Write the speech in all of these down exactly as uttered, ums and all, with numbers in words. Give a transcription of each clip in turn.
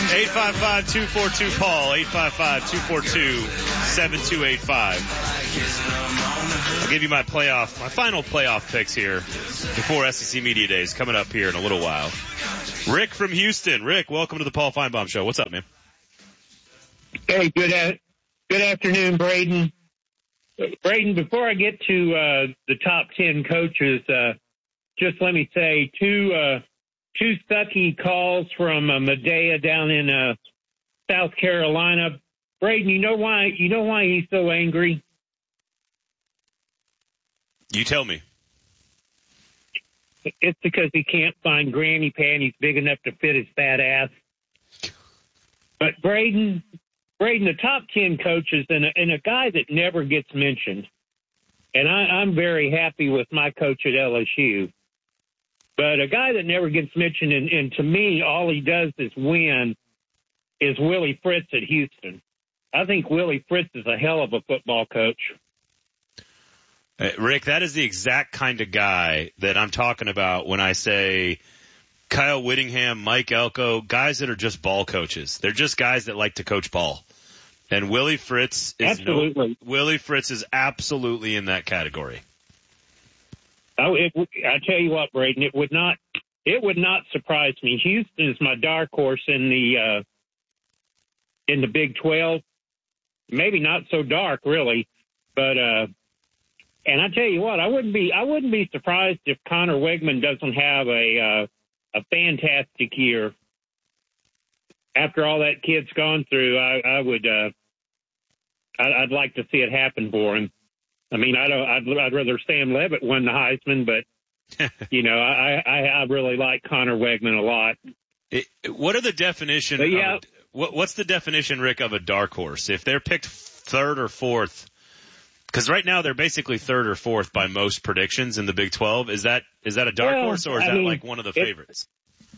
eight five five, two four two, Paul, eight five five, two four two, seven two eight five. I'll give you my playoff, my final playoff picks here before S E C Media Days coming up here in a little while. Rick from Houston. Rick, welcome to the Paul Feinbaum Show. What's up, man? Hey, good a- good afternoon, Braden. Braden, before I get to uh, the top ten coaches, uh, just let me say two uh, two sucky calls from uh, Medea down in uh, South Carolina. Braden, you know why? You know why he's so angry? You tell me. It's because he can't find granny panties big enough to fit his fat ass. But Braden, Braden, the top ten coaches and a, and a guy that never gets mentioned, and I, I'm very happy with my coach at L S U, but a guy that never gets mentioned, and, and to me, all he does is win, is Willie Fritz at Houston. I think Willie Fritz is a hell of a football coach. Uh, Rick, that is the exact kind of guy that I'm talking about when I say Kyle Whittingham, Mike Elko, guys that are just ball coaches. They're just guys that like to coach ball. And Willie Fritz is absolutely. No, Willie Fritz is absolutely in that category. Oh, it, I tell you what, Braden, it would not it would not surprise me. Houston is my dark horse in the uh, in the Big twelve. Maybe not so dark, really, but. Uh, And I tell you what, I wouldn't be I wouldn't be surprised if Connor Wegman doesn't have a uh, a fantastic year. After all that kid's gone through, I, I would uh, I'd, I'd like to see it happen for him. I mean, I don't. I'd, I'd rather Sam Levitt win the Heisman, but you know, I, I I really like Connor Wegman a lot. It, what are the definition? But yeah, of a, what, what's the definition, Rick, of a dark horse? If they're picked third or fourth. Because right now they're basically third or fourth by most predictions in the Big twelve. Is that is that a dark well, horse or is I that mean, like one of the favorites?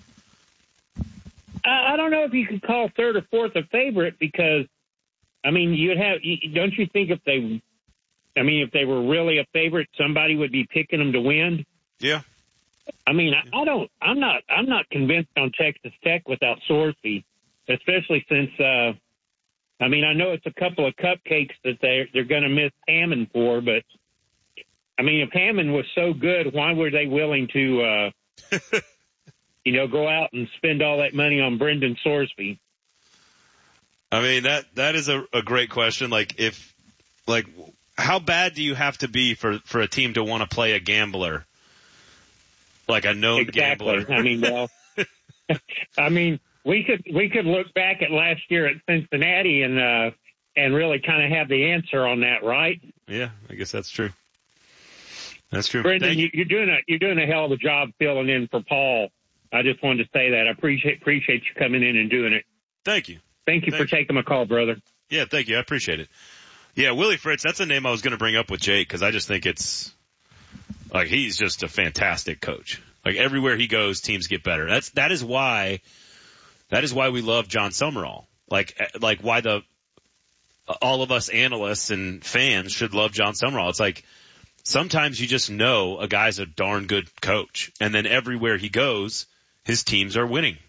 I, I don't know if you could call third or fourth a favorite because, I mean, you'd have. Don't you think if they, I mean, if they were really a favorite, somebody would be picking them to win? Yeah. I mean, I, I don't. I'm not. I'm not convinced on Texas Tech without Sorsby, especially since. Uh, I mean, I know it's a couple of cupcakes that they're, they're going to miss Hammond for, but, I mean, if Hammond was so good, why were they willing to, uh, you know, go out and spend all that money on Brendan Sorsby? I mean, that that is a, a great question. Like, if, like, how bad do you have to be for, for a team to want to play a gambler? Like a known exactly. gambler? I mean, well, I mean, We could we could look back at last year at Cincinnati and uh, and really kind of have the answer on that, right? Yeah, I guess that's true. That's true. Brendan, you, you're doing a you're doing a hell of a job filling in for Paul. I just wanted to say that. I appreciate appreciate you coming in and doing it. Thank you. Thank you thank for you. taking my call, brother. Yeah, thank you. I appreciate it. Yeah, Willie Fritz, that's a name I was going to bring up with Jake because I just think it's like he's just a fantastic coach. Like everywhere he goes, teams get better. That's that is why. That is why we love John Summerall. Like, like why the, all of us analysts and fans should love John Summerall. It's like, sometimes you just know a guy's a darn good coach. And then everywhere he goes, his teams are winning.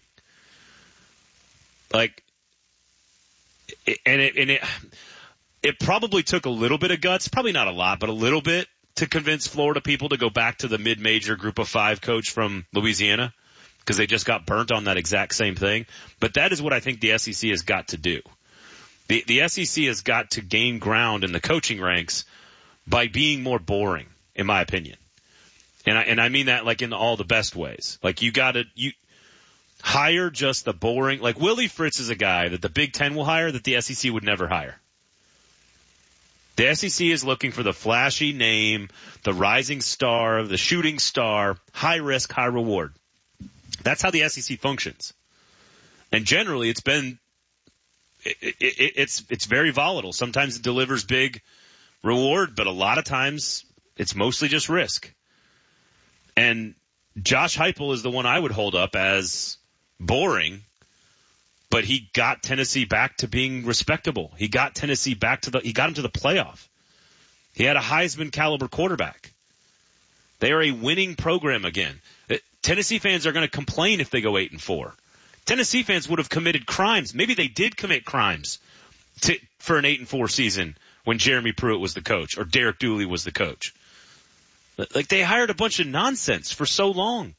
Like, and it, and it, it probably took a little bit of guts, probably not a lot, but a little bit to convince Florida people to go back to the mid-major group of five coach from Louisiana. Because they just got burnt on that exact same thing. But that is what I think the S E C has got to do. The, the S E C has got to gain ground in the coaching ranks by being more boring, in my opinion. And I, and I mean that like in all the best ways. Like you gotta, you hire just the boring, like Willie Fritz is a guy that the Big Ten will hire that the S E C would never hire. The S E C is looking for the flashy name, the rising star, the shooting star, high risk, high reward. That's how the S E C functions. And generally it's been, it, it, it's, it's very volatile. Sometimes it delivers big reward, but a lot of times it's mostly just risk. And Josh Heupel is the one I would hold up as boring, but he got Tennessee back to being respectable. He got Tennessee back to the, he got him to the playoff. He had a Heisman caliber quarterback. They are a winning program again. Tennessee fans are going to complain if they go eight and four Tennessee fans would have committed crimes. Maybe they did commit crimes to, for an eight and four season when Jeremy Pruitt was the coach or Derek Dooley was the coach. Like, they hired a bunch of nonsense for so long.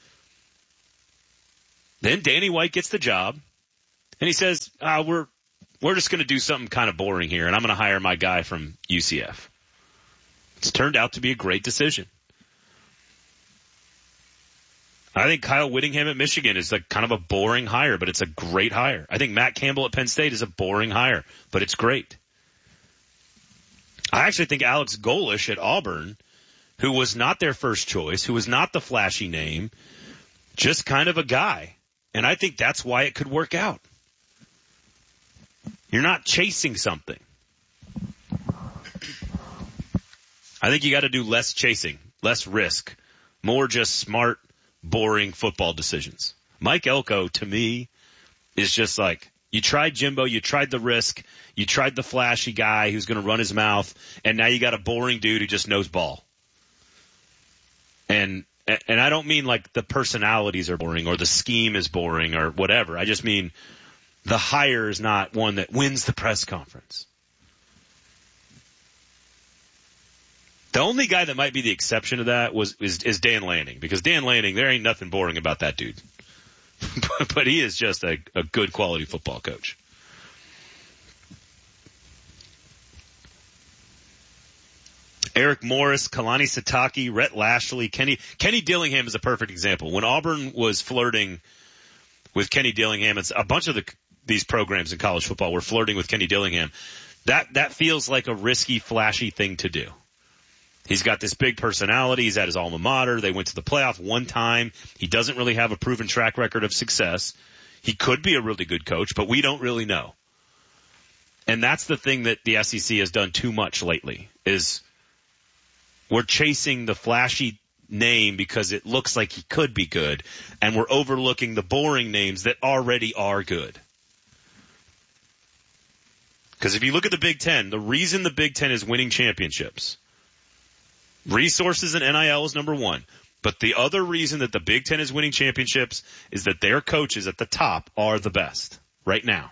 Then Danny White gets the job, and he says, ah, we're we're just going to do something kind of boring here, and I'm going to hire my guy from U C F. It's turned out to be a great decision. I think Kyle Whittingham at Michigan is like kind of a boring hire, but it's a great hire. I think Matt Campbell at Penn State is a boring hire, but it's great. I actually think Alex Golesh at Auburn, who was not their first choice, who was not the flashy name, just kind of a guy. And I think that's why it could work out. You're not chasing something. I think you got to do less chasing, less risk, more just smart, boring football decisions. Mike Elko, to me, is just like, you tried Jimbo, you tried the risk, you tried the flashy guy who's going to run his mouth, and now you got a boring dude who just knows ball. And and I don't mean like the personalities are boring or the scheme is boring or whatever. I just mean the hire is not one that wins the press conference. The only guy that might be the exception to that was is, is Dan Lanning, because Dan Lanning, there ain't nothing boring about that dude. but, but he is just a, a good quality football coach. Eric Morris, Kalani Sitake, Rhett Lashley, Kenny Kenny Dillingham is a perfect example. When Auburn was flirting with Kenny Dillingham, it's a bunch of the, these programs in college football were flirting with Kenny Dillingham. That that feels like a risky, flashy thing to do. He's got this big personality. He's at his alma mater. They went to the playoff one time. He doesn't really have a proven track record of success. He could be a really good coach, but we don't really know. And that's the thing that the S E C has done too much lately, is we're chasing the flashy name because it looks like he could be good, and we're overlooking the boring names that already are good. Because if you look at the Big Ten, the reason the Big Ten is winning championships, resources and N I L is number one. But the other reason that the Big Ten is winning championships is that their coaches at the top are the best right now.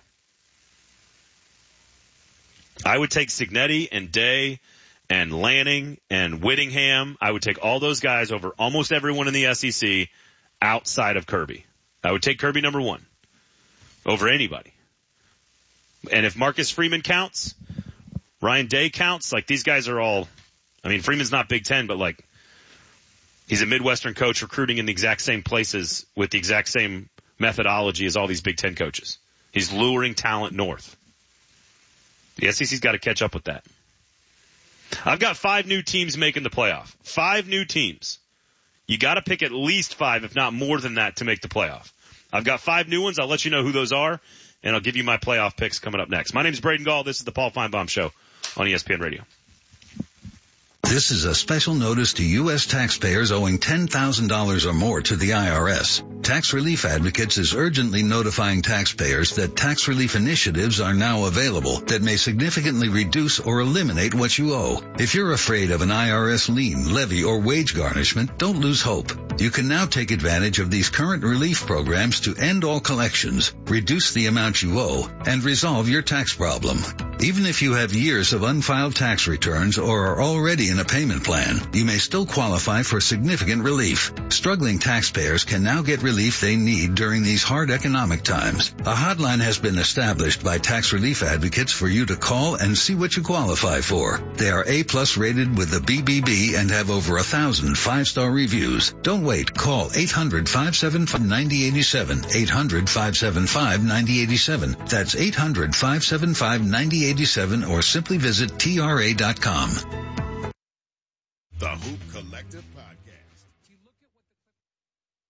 I would take Cignetti and Day and Lanning and Whittingham. I would take all those guys over almost everyone in the S E C outside of Kirby. I would take Kirby number one over anybody. And if Marcus Freeman counts, Ryan Day counts, like these guys are all, I mean, Freeman's not Big Ten, but like he's a Midwestern coach recruiting in the exact same places with the exact same methodology as all these Big Ten coaches. He's luring talent north. The S E C's got to catch up with that. I've got five new teams making the playoff. Five new teams. You got to pick at least five, if not more than that, to make the playoff. I've got five new ones. I'll let you know who those are, and I'll give you my playoff picks coming up next. My name is Braden Gall. This is the Paul Feinbaum Show on E S P N Radio. This is a special notice to U S taxpayers owing ten thousand dollars or more to the I R S. Tax Relief Advocates is urgently notifying taxpayers that tax relief initiatives are now available that may significantly reduce or eliminate what you owe. If you're afraid of an I R S lien, levy, or wage garnishment, don't lose hope. You can now take advantage of these current relief programs to end all collections, reduce the amount you owe, and resolve your tax problem. Even if you have years of unfiled tax returns or are already in a payment plan, you may still qualify for significant relief. Struggling taxpayers can now get relief they need during these hard economic times. A hotline has been established by Tax Relief Advocates for you to call and see what you qualify for. They are A-plus rated with the B B B and have over a thousand five-star reviews. Don't wait. Call eight hundred, five seven five, nine zero eight seven. eight hundred, five seven five, nine zero eight seven. That's eight hundred, five seven five, nine zero eight seven, or simply visit T R A dot com. The Hoop Collective Podcast.